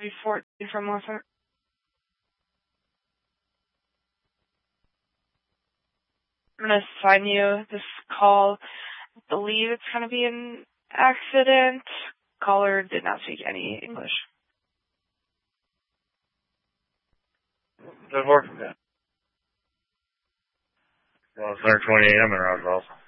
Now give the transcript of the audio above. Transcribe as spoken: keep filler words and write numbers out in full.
three fourteen from Norfolk. I'm going to assign you this call. I believe it's going to be an accident. Caller did not speak any English. Good work. Well, it's nine twenty a m in Roswell.